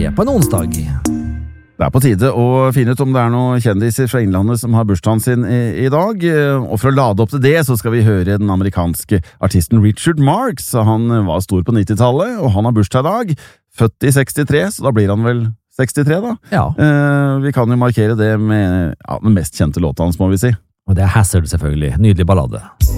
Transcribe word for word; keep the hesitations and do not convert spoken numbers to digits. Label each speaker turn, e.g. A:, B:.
A: ferie på en onsdag.
B: Det er på tide å finne ut om det er noen kjendiser fra Innlandet som har bursdagen sin i, i dag, og for å lade opp til det så skal vi høre den amerikanske artisten Richard Marx. Han var stor på nittitallet, og han har bursdag i dag, født i sekstitre, så da blir han vel sekstitre da.
A: Ja.
B: Eh, vi kan jo markere det med ja, den mest kjente låta hans, må vi si.
A: Og det er Hazard selvfølgelig, nydelig ballade.